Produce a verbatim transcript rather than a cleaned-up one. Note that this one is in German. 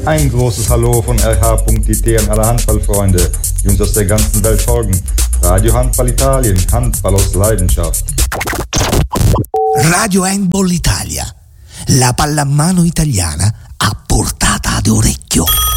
Ein großes Hallo von R H.it an alle Handballfreunde, die uns aus der ganzen Welt folgen. Radio Handball Italien, Handball aus Leidenschaft. Radio Handball Italia, la pallamano italiana a portata d'orecchio.